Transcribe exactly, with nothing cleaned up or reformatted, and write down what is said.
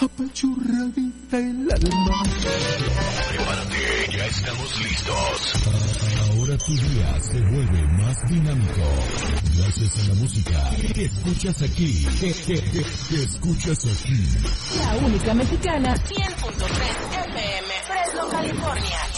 apachurradita el alma. Prepárate, ya estamos listos. Ahora tu día se vuelve más dinámico. Gracias a la música que escuchas aquí. Que, que, que, que escuchas aquí. La única mexicana, cien punto tres F M, Fresno, California.